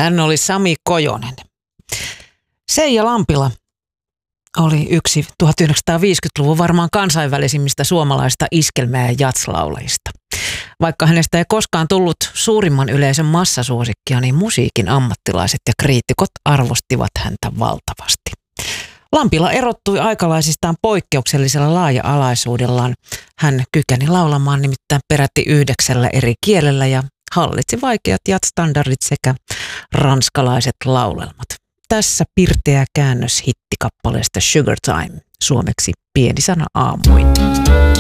Hän oli Sami Kojonen. Seija Lampila oli yksi 1950-luvun varmaan kansainvälisimmistä suomalaista iskelmä- ja jatslaulajista. Vaikka hänestä ei koskaan tullut suurimman yleisön massasuosikkia, niin musiikin ammattilaiset ja kriitikot arvostivat häntä valtavasti. Lampila erottui aikalaisistaan poikkeuksellisella laaja-alaisuudellaan. Hän kykeni laulamaan nimittäin peräti 9 eri kielellä ja hallitsi vaikeat jazz-standardit sekä ranskalaiset laulelmat. Tässä pirteä käännös hittikappaleesta Sugar Time, suomeksi pieni sana aamuin.